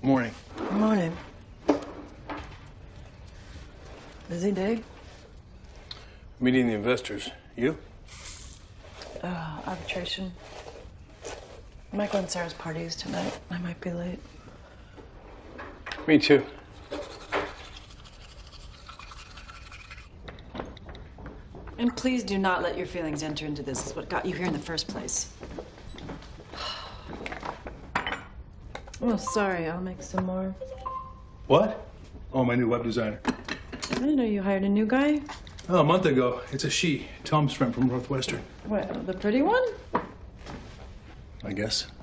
Morning. Morning. Busy day? Meeting the investors. You? Arbitration. Michael and Sarah's parties tonight. I might be late. Me too. And please do not let your feelings enter into this. It's what got you here in the first place. Oh, sorry. I'll make some more. What? Oh, my new web designer. I didn't know you hired a new guy. Oh, a month ago. It's a she. Tom's friend from Northwestern. What, the pretty one? I guess.